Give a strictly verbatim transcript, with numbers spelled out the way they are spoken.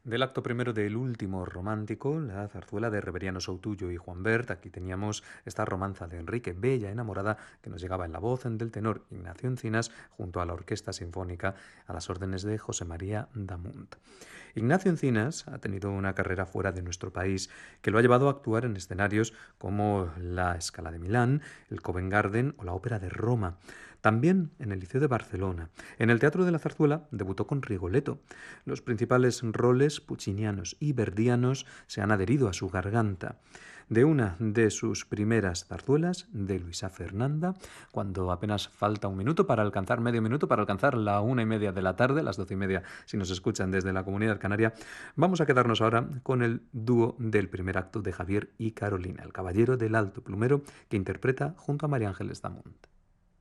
Del acto primero del último romántico, la zarzuela de Reveriano Soutullo y Juan Bert, aquí teníamos esta romanza de Enrique Bella Enamorada que nos llegaba en la voz del tenor Ignacio Encinas junto a la Orquesta Sinfónica a las órdenes de José María Damunt. Ignacio Encinas ha tenido una carrera fuera de nuestro país que lo ha llevado a actuar en escenarios como la Scala de Milán, el Covent Garden o la Ópera de Roma. También en el Liceo de Barcelona. En el Teatro de la Zarzuela debutó con Rigoletto. Los principales roles puccinianos y verdianos se han adherido a su garganta. De una de sus primeras zarzuelas, de Luisa Fernanda, cuando apenas falta un minuto para alcanzar, medio minuto para alcanzar la una y media de la tarde, las doce y media si nos escuchan desde la Comunidad Canaria, vamos a quedarnos ahora con el dúo del primer acto de Javier y Carolina, el caballero del alto plumero que interpreta junto a María Ángeles Damunt.